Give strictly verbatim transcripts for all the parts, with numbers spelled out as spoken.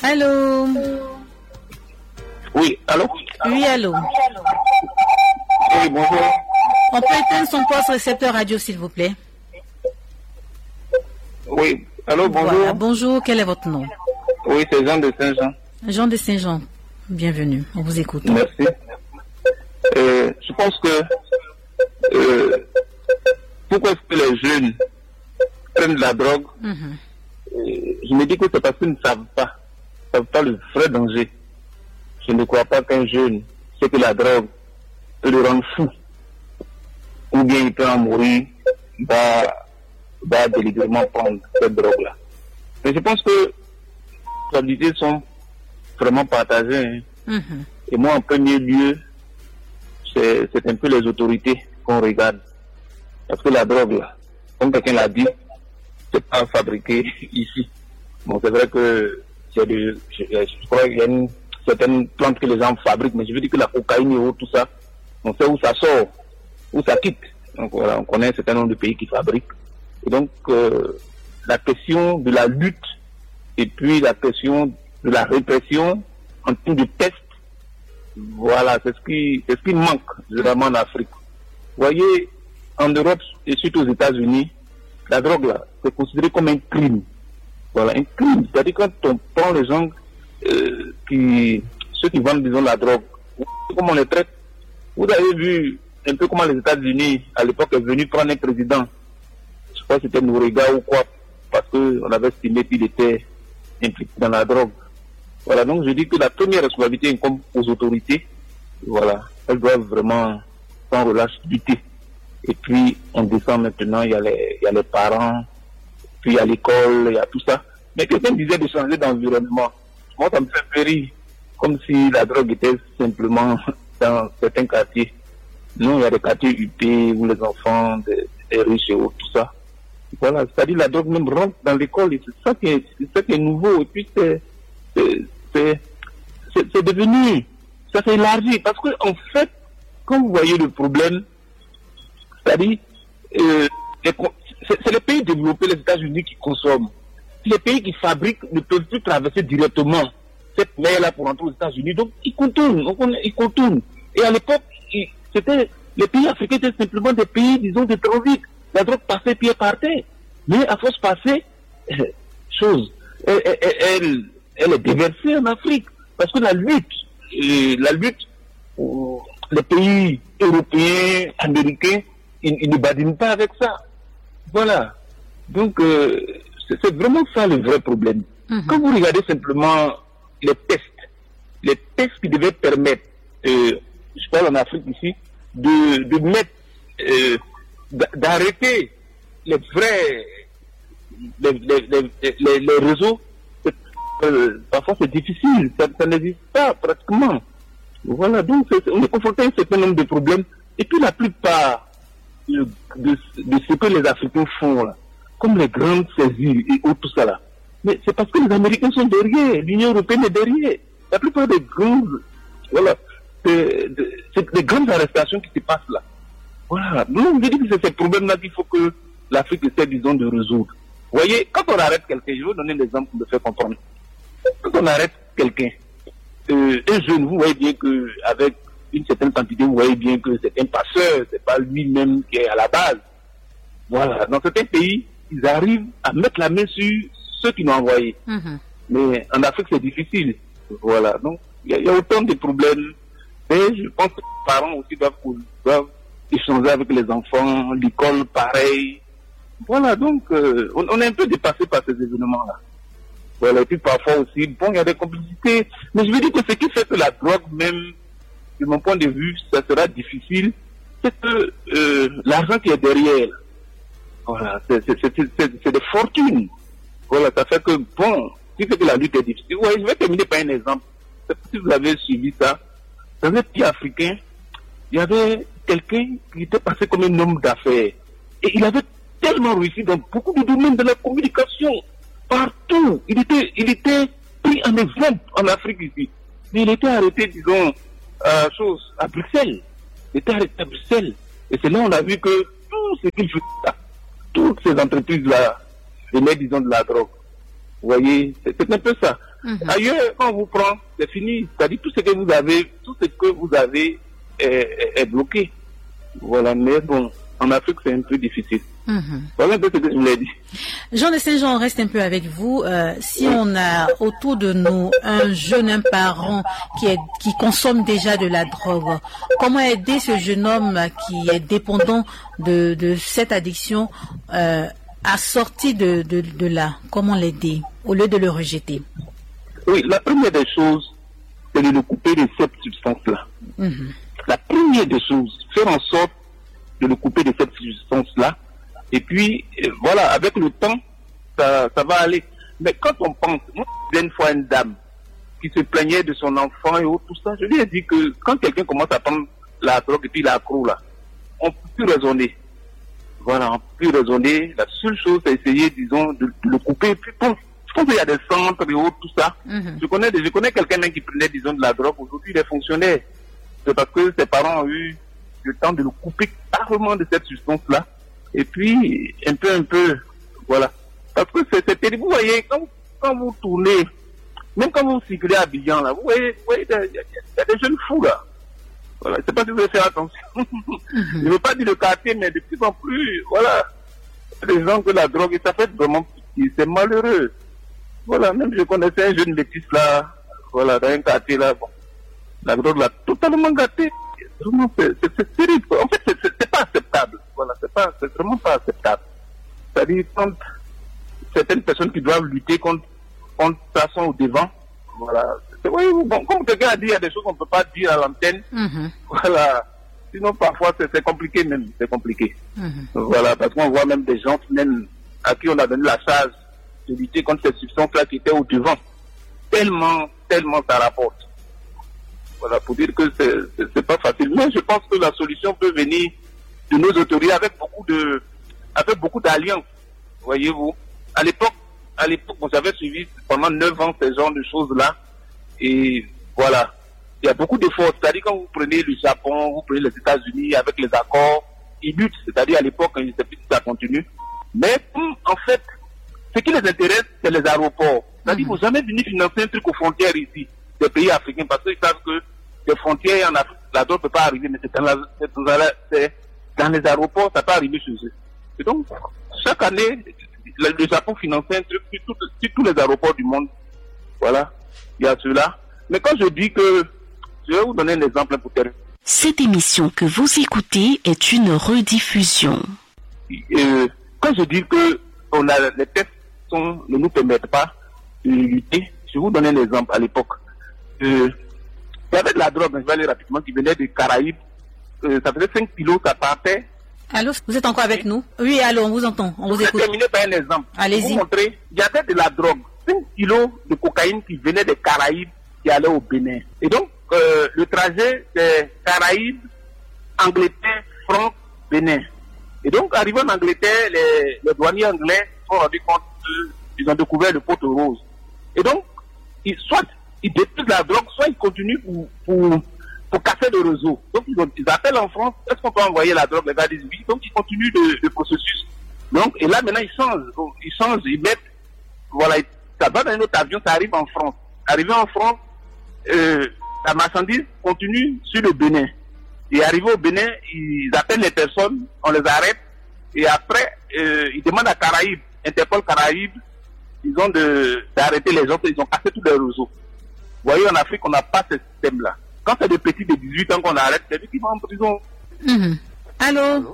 Allô? Oui, allô? Oui, allô? Oui, bonjour. On peut éteindre son poste récepteur radio, s'il vous plaît? Oui, allô, bonjour. Voilà, bonjour, quel est votre nom? Oui, c'est Jean de Saint-Jean. Jean de Saint-Jean, bienvenue, on vous écoute. Merci. Euh, je pense que euh, pourquoi est-ce que les jeunes prennent de la drogue? Mm-hmm. euh, Je me dis que c'est parce qu'ils ne savent pas, ne savent pas le vrai danger. Je ne crois pas qu'un jeune sait que la drogue peut le rendre fou, ou bien il peut en mourir, va, va délibérément prendre cette drogue-là. Mais je pense que les responsabilités sont vraiment partagées. Hein. Mm-hmm. Et moi, en premier lieu, c'est, c'est un peu les autorités qu'on regarde. Parce que la drogue, là, comme quelqu'un l'a dit, c'est pas fabriqué ici. Bon, c'est vrai que c'est de, je, je crois qu'il y a une certaine plante que les gens fabriquent, mais je veux dire que la cocaïne et autres, tout ça, on sait où ça sort, où ça quitte. Donc voilà, on connaît un certain nombre de pays qui fabriquent. Et donc, euh, la question de la lutte et puis la question de la répression en termes de tests, voilà, c'est ce qui, c'est ce qui manque généralement en Afrique. Vous voyez, en Europe et surtout aux États-Unis, la drogue là, c'est considéré comme un crime. Voilà, un crime. C'est-à-dire quand on prend les gens euh, qui, ceux qui vendent disons la drogue, comment on les traite. Vous avez vu un peu comment les États-Unis à l'époque est venu prendre un président. Je crois que c'était Nouriga ou quoi, parce que on avait estimé qu'il était impliqué dans la drogue. Voilà, donc je dis que la première responsabilité incombe aux autorités. Voilà, elles doivent vraiment sans relâche lutter. Et puis on descend maintenant, il y a les, il y a les parents, puis il y a l'école, il y a tout ça. Mais quelqu'un disait de changer d'environnement. Moi, ça me fait peu rire, comme si la drogue était simplement dans certains quartiers. Non, il y a des quartiers U P où les enfants, des, des riches et autres, tout ça. Voilà, c'est-à-dire la drogue même rentre dans l'école et c'est ça qui est, c'est ça qui est nouveau. Et puis c'est, c'est, c'est, c'est, c'est devenu, ça s'est élargi. Parce que en fait, quand vous voyez le problème, c'est-à-dire, euh, les, c'est, c'est les pays développés, les États-Unis qui consomment. Les pays qui fabriquent ne peuvent plus traverser directement cette mer-là pour entrer aux États-Unis. Donc ils contournent, ils contournent. Et à l'époque, ils, c'était, les pays africains étaient simplement des pays, disons, de transit. La drogue passait pied par terre. Mais à force passée, euh, chose, elle, elle, elle, elle est déversée en Afrique. Parce que la lutte, euh, la lutte, euh, les pays européens, américains, ils, ils ne badinent pas avec ça. Voilà. Donc, euh, c'est, c'est vraiment ça le vrai problème. Mm-hmm. Quand vous regardez simplement les tests, les tests qui devaient permettre, euh, je parle en Afrique ici, de, de mettre, euh, d'arrêter les vrais, les, les, les, les, les réseaux, euh, parfois c'est difficile, ça, ça n'existe pas pratiquement. Voilà, donc c'est, on est confronté à un certain nombre de problèmes, et puis la plupart de, de, de ce que les Africains font là, comme les grandes saisies et tout ça là, mais c'est parce que les Américains sont derrière, l'Union Européenne est derrière. La plupart des grandes, voilà, c'est, c'est des grandes arrestations qui se passent là. Voilà, donc je dis que c'est ces problèmes-là qu'il faut que l'Afrique essaie, disons, de résoudre. Vous voyez, quand on arrête quelqu'un, je vais vous donner l'exemple pour le faire comprendre. Quand on arrête quelqu'un, euh, un jeune, vous voyez bien qu'avec une certaine quantité, vous voyez bien que c'est un passeur, c'est pas lui-même qui est à la base. Voilà, dans certains pays, ils arrivent à mettre la main sur ceux qui l'ont envoyé. Mm-hmm. Mais en Afrique, c'est difficile. Voilà, donc il y, y a autant de problèmes. Mais je pense que les parents aussi doivent, doivent échanger avec les enfants, l'école, pareil. Voilà, donc euh, on, on est un peu dépassé par ces événements-là. Voilà, et puis parfois aussi, bon, il y a des complicités. Mais je veux dire que ce qui fait que la drogue, même, de mon point de vue, ça sera difficile, c'est que euh, l'argent qui est derrière, voilà, c'est, c'est, c'est, c'est, c'est des fortunes. Voilà, ça fait que, bon, ce qui fait que la lutte est difficile. Ouais, je vais terminer par un exemple. Si vous avez suivi ça, dans un pays africain, il y avait quelqu'un qui était passé comme un homme d'affaires. Et il avait tellement réussi dans beaucoup de domaines de la communication. Partout. Il était, il était pris en exemple en Afrique ici. Mais il était arrêté, disons, à, chose, à Bruxelles. Il était arrêté à Bruxelles. Et c'est là on a vu que tout ce qu'il faisait, toutes ces entreprises-là, venaient, disons, de la drogue. Vous voyez, c'est, c'est un peu ça. Mm-hmm. Ailleurs, quand on vous prend, c'est fini. C'est-à-dire tout ce que vous avez, tout ce que vous avez est, est, est bloqué. Voilà, mais bon, en Afrique, c'est un peu difficile. Mm-hmm. Voilà un peu ce que je voulais dire. Jean de Saint-Jean, reste un peu avec vous. Euh, si oui. on a autour de nous un jeune, un parent qui, est, qui consomme déjà de la drogue, comment aider ce jeune homme qui est dépendant de, de cette addiction euh, à sortir de, de, de là? Comment l'aider au lieu de le rejeter? Oui, la première des choses, c'est de le couper de cette substance-là. Mm-hmm. La première des choses, faire en sorte de le couper de cette substance-là. Et puis, euh, voilà, avec le temps, ça, ça va aller. Mais quand on pense, moi, une fois une dame qui se plaignait de son enfant et tout ça, je lui ai dit que quand quelqu'un commence à prendre la drogue et puis l'accro là, on ne peut plus raisonner. Voilà, on ne peut plus raisonner. La seule chose, c'est essayer, disons, de, de le couper. Et puis, bon, je pense qu'il y a des centres et autres, tout ça. Mm-hmm. Je connais, je connais quelqu'un qui prenait, disons, de la drogue. Aujourd'hui, il est fonctionnaire. C'est parce que ses parents ont eu le temps de le couper carrément de cette substance-là. Et puis, un peu, un peu, voilà. Parce que c'est terrible. Vous voyez, quand, quand vous tournez, même quand vous circulez à Abidjan, là, vous voyez, vous voyez, il y, y a des jeunes fous, là. Voilà. Je ne sais pas si vous allez faire attention. Mm-hmm. Je ne veux pas dire le quartier, mais de plus en plus, voilà. Les gens que la drogue, ça fait vraiment pitié. C'est malheureux. Voilà. Même je connaissais un jeune métis, là, voilà, dans un quartier, là, bon. La drogue l'a totalement gâté. C'est terrible. En fait, c'est pas acceptable. Voilà, c'est pas, c'est vraiment pas acceptable. C'est-à-dire, quand certaines personnes qui doivent lutter contre, contre ça sont au devant, voilà. Oui, bon, comme quelqu'un a dit, il y a des choses qu'on ne peut pas dire à l'antenne. Mm-hmm. Voilà. Sinon, parfois, c'est compliqué même. C'est compliqué. Mm-hmm. Voilà, parce qu'on voit même des gens même à qui on a donné la charge de lutter contre ces substances-là qui étaient au devant. Tellement, tellement ça rapporte. Voilà, pour dire que c'est pas facile. Mais je pense que la solution peut venir de nos autorités avec beaucoup de, avec beaucoup d'alliances. Voyez-vous. À l'époque, à l'époque, bon, j'avais suivi pendant neuf ans ces genres de choses-là. Et voilà. Il y a beaucoup d'efforts. C'est-à-dire quand vous prenez le Japon, vous prenez les États-Unis avec les accords, ils luttent. C'est-à-dire à l'époque, je ne sais plus si ça continue. Mais, en fait, ce qui les intéresse, c'est les aéroports. C'est-à-dire qu'ils ne vont jamais venir financer un truc aux frontières ici, des pays africains, parce qu'ils savent que les frontières en Afrique, la drogue ne peut pas arriver, mais c'est dans, la, dans, dans les aéroports, ça peut arriver chez eux. Et donc, chaque année, le, le Japon finançait un truc sur, tout, sur tous les aéroports du monde. Voilà, il y a cela. Mais quand je dis que, je vais vous donner un exemple pour terminer. Cette émission que vous écoutez est une rediffusion. Euh, quand je dis que on a, les tests sont, ne nous permettent pas de lutter, je vais vous donner un exemple à l'époque. Euh, Il y avait de la drogue, je vais aller rapidement, qui venait des Caraïbes. Euh, ça faisait cinq kilos, ça partait. Allô, vous êtes encore avec nous? Oui, allô, on vous entend, on vous écoute. Je vais terminer par un exemple. Allez-y. Pour vous montrer, il y avait de la drogue, cinq kilos de cocaïne qui venait des Caraïbes, qui allait au Bénin. Et donc, euh, le trajet des Caraïbes, Angleterre, France, Bénin. Et donc, arrivé en Angleterre, les, les douaniers anglais se sont rendus compte qu'ils ont découvert le poteau rose. Et donc, ils, soit ils détruisent la drogue, soit ils continuent pour, pour, pour casser le réseau. Donc, ils, ont, ils appellent en France, est-ce qu'on peut envoyer la drogue? Les gars disent oui. Donc, ils continuent le, le processus. Donc, et là, maintenant, ils changent. Donc, ils changent, ils mettent, voilà, ça va dans un autre avion, ça arrive en France. Arrivé en France, euh, la marchandise continue sur le Bénin. Et arrivé au Bénin, ils appellent les personnes, on les arrête, et après, euh, ils demandent à Caraïbes, Interpol Caraïbes, ils ont de, d'arrêter les gens, ils ont cassé tous les réseaux. Vous voyez, en Afrique, on n'a pas ce système-là. Quand c'est des petits de dix-huit ans qu'on arrête, c'est lui qui va en prison. Mmh. Allô? Allô?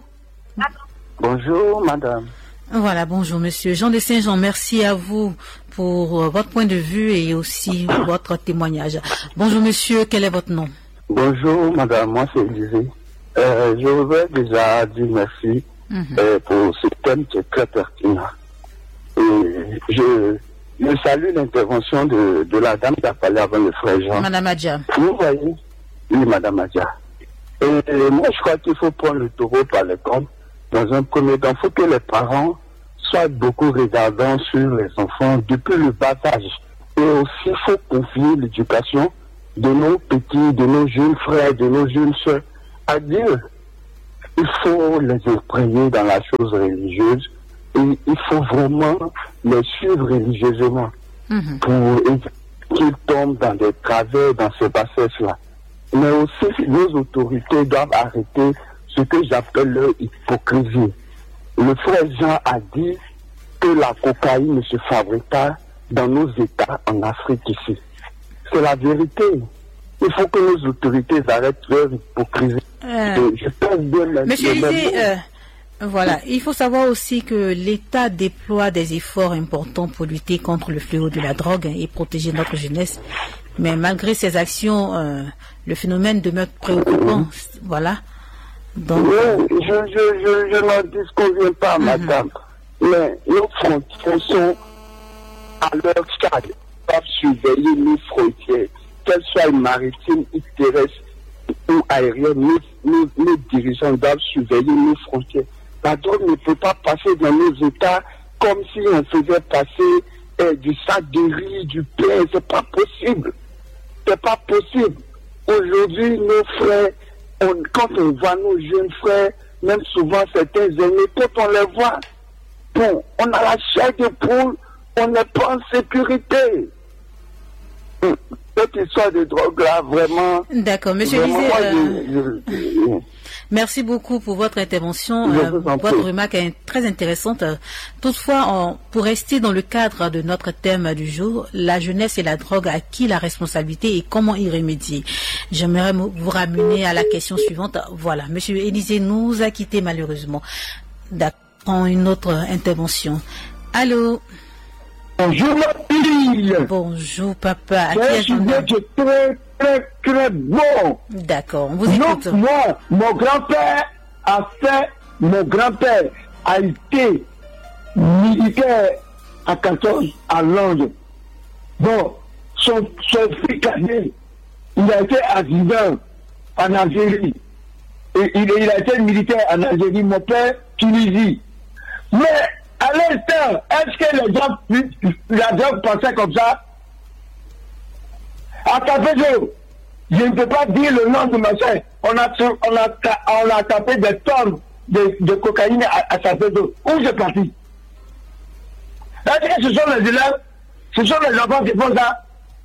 Bonjour, madame. Voilà, bonjour, monsieur. Jean de Saint-Jean, merci à vous pour euh, votre point de vue et aussi votre témoignage. Bonjour, monsieur, quel est votre nom? Bonjour, madame, moi c'est Élisée. Euh, je voudrais déjà dire merci mmh. euh, pour ce thème qui est très pertinent. Et je, je salue l'intervention de, de la dame qui a parlé avant le frère Jean. Madame Adja. Vous voyez? Oui, madame Adja. Et, et moi, je crois qu'il faut prendre le taureau par les cornes. Dans un premier temps, il faut que les parents soient beaucoup regardants sur les enfants depuis le bas âge. Et aussi, il faut confier l'éducation de nos petits, de nos jeunes frères, de nos jeunes soeurs à Dieu. Il faut les imprégner dans la chose religieuse et il faut vraiment les suivre religieusement. Mm-hmm. Pour, qu'ils tombent dans des travers, dans ce bassesse-là. Mais aussi, nos autorités doivent arrêter ce que j'appelle leur hypocrisie. Le frère Jean a dit que la cocaïne ne se fabrique pas dans nos États en Afrique ici. C'est la vérité. Il faut que nos autorités arrêtent leur hypocrisie. Euh, je pense bien Monsieur Lisée, euh, voilà, il faut savoir aussi que l'État déploie des efforts importants pour lutter contre le fléau de la drogue et protéger notre jeunesse. Mais malgré ces actions, euh, le phénomène demeure préoccupant. Voilà. Donc, oui, je, je, je, je n'en disconviens pas, mm-hmm. madame. Mais nos frontières sont à leur stade. Ils doivent surveiller nos frontières, qu'elles soient maritimes ou terrestres ou aériennes. Nos, nos, nos dirigeants doivent surveiller nos frontières. La drogue ne peut pas passer dans nos États comme si on faisait passer eh, du sac de riz, du pain. C'est pas possible. C'est pas possible. Aujourd'hui, nos frères, on, quand on voit nos jeunes frères, même souvent certains aînés, quand on les voit, bon, on a la chair de poule, on n'est pas en sécurité. Cette histoire de drogue-là, vraiment... D'accord, monsieur Lisée, euh... merci beaucoup pour votre intervention. Euh, votre remarque est très intéressante. Toutefois, on, pour rester dans le cadre de notre thème du jour, la jeunesse et la drogue, à qui la responsabilité et comment y remédier? J'aimerais vous ramener à la question suivante. Voilà, monsieur Élisée nous a quittés malheureusement. D'accord, une autre intervention. Allô? Bonjour ma fille. Bonjour papa. C'est un sujet qui est très très très bon. D'accord, on vous écoute. Non, moi, mon grand-père a fait, mon grand-père a été militaire à quatorze à Londres. Bon, son, son fils cadet, il a été accident en Algérie. Et il, il a été militaire en Algérie, mon père, Tunisie. Mais à l'instant, est-ce que les gens, la drogue passait comme ça? À Tapézo, je ne peux pas dire le nom de ma soeur. On a, on a, on a tapé des tonnes de, de cocaïne à, à Tapézo. Où c'est parti? Est-ce que ce sont les élèves? Ce sont les enfants qui font ça?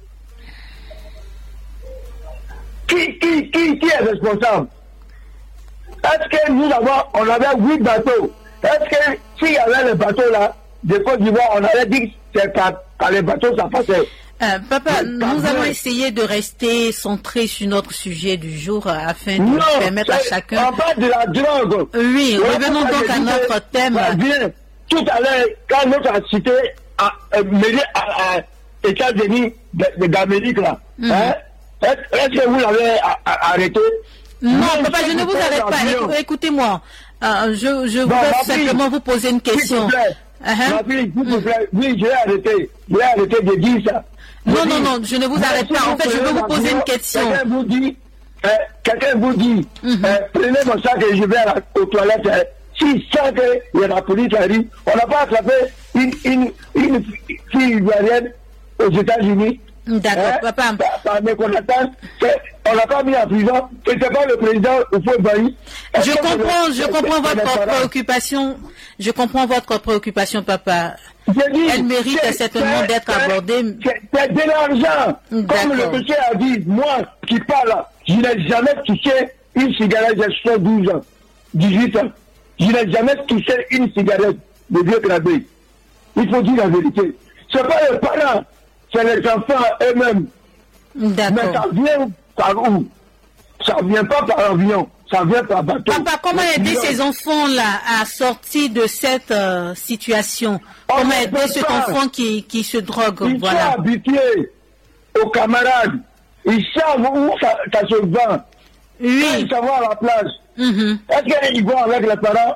Qui, qui, qui, qui est responsable? Est-ce que nous avons, on avait huit bateaux? Est-ce que s'il y avait les bateaux là, de Côte d'Ivoire, on avait dit que c'est par, par les bateaux ça passait? Euh, papa, nous allons vrai. essayer de rester centrés sur notre sujet du jour euh, afin de non, permettre à chacun... On parle de la drogue. Oui, oui, revenons donc à notre thème. Bien, tout à l'heure, quand notre cité a euh, mêlé à, à États-Unis d'Amérique là, mm -hmm. hein, est-ce que vous l'avez arrêté? Non, non, papa, je ne vous arrête pas. Écoutez-moi. Euh, je je bon, voudrais simplement fille, vous poser une question. Uh -huh. Ma fille, s'il vous plaît, oui, je vais arrêter. Je vais arrêter de dire ça. Non, non, non, je ne vous arrête pas. En fait, je veux vous poser une question. Quelqu'un vous dit, euh, quelqu'un vous dit, mm -hmm. euh, prenez mon sac et je vais à la, aux toilettes. Euh, si sans que la police arrive, on n'a pas attrapé une, une, une fille ivoirienne aux États-Unis. D'accord, hein, papa. Par, par mes connaissances, on l'a pas mis en prison. C'était pas le président Houphouët-Boigny. Je comprends, je comprends votre préoccupation. Je comprends votre préoccupation, papa. Dit, elle mérite certainement d'être abordée. C'est de l'argent. Comme le monsieur a dit, moi qui parle, je n'ai jamais touché une cigarette, j'ai soixante-douze ans, dix-huit ans. Je n'ai jamais touché une cigarette de vieux gradé. Il faut dire la vérité. C'est pas les parents, c'est les enfants eux-mêmes. Mais ça vient par où? Ça vient pas par avion. Ça vient par bateau. Papa, comment aider ces enfants-là à sortir de cette euh, situation? On comment aider cet pas. enfant qui, qui se drogue? Ils voilà. sont habitués aux camarades. Ils savent où ça, ça se vend. Oui. Ils savent à la plage. Mm-hmm. Est-ce qu'ils vont avec les parents?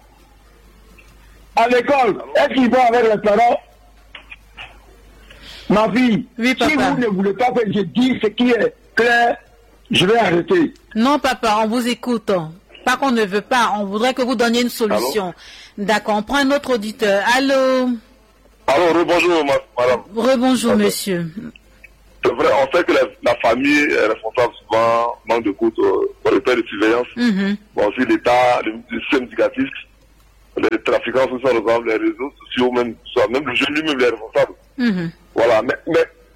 À l'école, est-ce qu'ils vont avec les parents? Ma fille, oui, si vous ne voulez pas que je dise ce qui est clair, je vais arrêter. Non, papa, on vous écoute. Pas qu'on ne veut pas, on voudrait que vous donniez une solution. D'accord, on prend un autre auditeur. Allô? Allô, rebonjour, madame. Rebonjour, monsieur. C'est vrai, on sait que la, la famille est responsable souvent, manque de coûts pour les pères de surveillance. Mm-hmm. Bon, aussi l'État, le, le système éducatif, les trafiquants sont responsables, les réseaux sociaux, même, soit, même le jeune lui-même est responsable. Mm-hmm. Voilà, mais, mais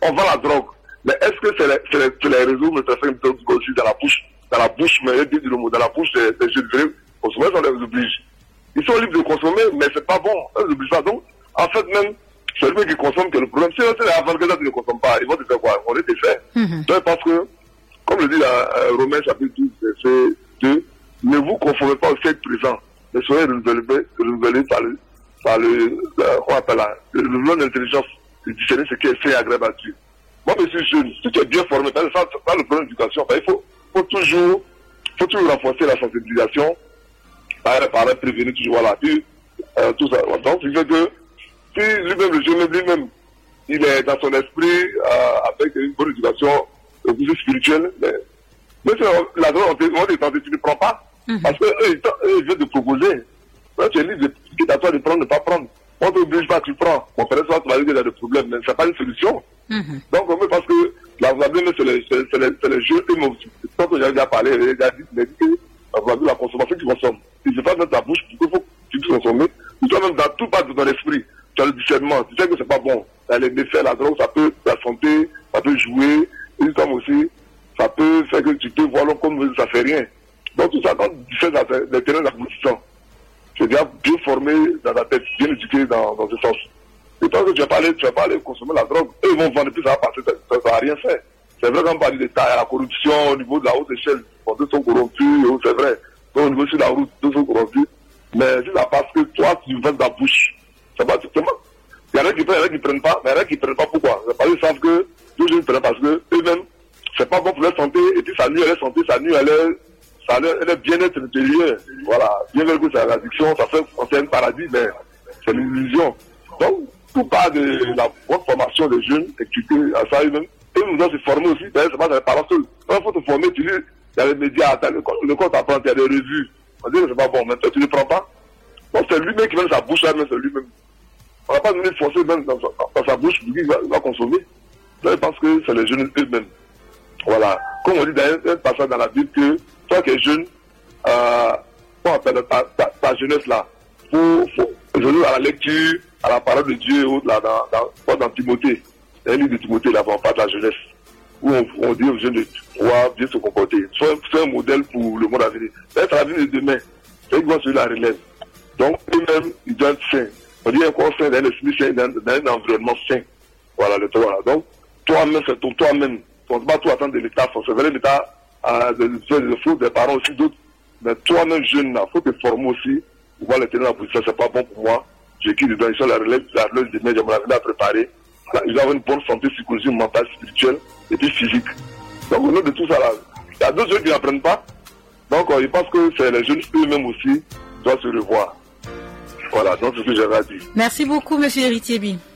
on vend la drogue. Mais est-ce que c'est les, c'est les, c'est les réseaux de trafic de drogue aussi dans la bouche, dans la bouche, mais le mot, dans la bouche des, des jeunes vrais consommateurs, on les oblige. Ils sont libres de consommer, mais c'est pas bon. On les oblige pas. Donc, en fait, même, c'est lui qui consomme que le problème. Si c'est les avant-gardes qui ne consomment pas, ils vont te faire quoi? On était fait. Mm-hmm. Donc, parce que, comme le dit la euh, Romains chapitre douze, verset deux, ne vous conformez pas au siècle présent, mais soyez renouvelés, renouvelés par le, par le, le, on appelle là, le renouvelement de l'intelligence, de discerner ce qui est fait et agréable à Dieu. Moi, je suis jeune, si tu es bien formé, ça, ça, ça le problème d'éducation, il faut, faut toujours, faut toujours renforcer la sensibilisation, par, par prévenir toujours, voilà, puis, euh, tout ça. Donc, il fait que, si lui-même, le jeune lui-même, il est dans son esprit, euh, avec une bonne éducation, euh, plus spirituelle, mais, mais la drogue, on est tenté, tu ne prends pas, mm-hmm. parce que eux, ils viennent de proposer. Là, tu es libre de, c'est à toi de prendre, de ne pas prendre. On ne t'oblige pas, tu prends. Mon frère, soit tu vas dire qu'il y a des problèmes, mais ce n'est pas une solution. Mm-hmm. Donc, parce que la problème, c'est les, c'est, c'est les, c'est les jeux émotifs. Tant que j'ai déjà parlé, j'ai déjà dit, mais dit que la consommation, tu consommes. Si c'est pas dans ta bouche, il faut que tu puisses consommer. Ou toi-même, dans tout part de ton esprit, tu as le discernement. Tu sais que c'est pas bon. Tu as les méfaits, la drogue, ça peut, la santé, ça peut jouer. Et comme aussi, ça peut faire que tu peux voir comme ça fait rien. Donc, tout ça, quand tu fais les terrains d'accomplissement, c'est bien, bien formé dans la tête, bien éduqué dans, dans ce sens. Et tant que tu vas pas aller, tu vas pas aller consommer la drogue, eux vont vendre plus, ça va passer, ça va rien faire. C'est vrai qu'on parle de l'État, la corruption au niveau de la haute échelle, deux sont corrompus, c'est vrai. Donc, au niveau de la route, deux sont corrompus. Mais si ça passe que toi, tu vends ta bouche, c'est pas justement. Il y en a qui prennent, il y en a qui prennent pas, mais il y en a qui prennent pas pourquoi? Parce qu'ils savent que tous les gens prennent parce que eux-mêmes, c'est pas bon pour leur santé, et puis ça nuit à leur santé, ça nuit à leur, ça leur, leur bien-être intérieur. Voilà. Bien vrai que c'est l'addiction, ça fait, c'est un paradis, mais c'est une illusion. Donc, tout part de la bonne formation des jeunes, équipés à ça eux-mêmes. Et nous devons se former aussi, d'ailleurs, c'est pas dans les parents seuls. Quand il faut te former, tu lis, il y a les médias, le corps t'apprend, il y a des revues. On dit que c'est pas bon, mais toi, tu ne prends pas. Donc, c'est lui-même qui met sa bouche là, même c'est lui-même. On va pas venir forcer même dans sa, dans sa bouche, lui, il va, il va consommer. Donc, je pense que c'est les jeunes eux-mêmes. Voilà. Comme on dit dans un passage dans la Bible que toi qui es jeune, euh, on appelle ta, ta, ta jeunesse là, faut, faut, je à la lecture, à la parole de Dieu et autres là, dans, dans, dans Timothée. Il y a un livre de Timothée là, on parle de la jeunesse, où on, on dit aux jeunes de pouvoir bien se comporter. Soit c'est un modèle pour le monde à venir. C'est la vie de demain. C'est eux qui vont se la relève. Donc, eux-mêmes, ils doivent être sains. On dit un corps sain, dans un esprit sain, dans, dans un environnement sain. Voilà, le voilà. Donc, toi-même, c'est ton toi-même. On ne va pas tout attendre de l'État. C'est vrai, l'État a des choses, des parents aussi, d'autres. Mais toi-même, jeune, il faut te former aussi. Pour voir les tenir en position, c'est pas bon pour moi. J'ai qui dedans, ils sont la relève, la relève de demain, j'aimerais la préparer. Ils doivent avoir une bonne santé psychologique, mentale, spirituelle et puis physique. Donc, au nom de tout ça, là, il y a d'autres jeunes qui n'apprennent pas. Donc, euh, je pense que c'est les jeunes eux-mêmes aussi doivent se revoir. Voilà, donc c'est ce que j'avais à dire. Merci beaucoup, monsieur Héritier Bi.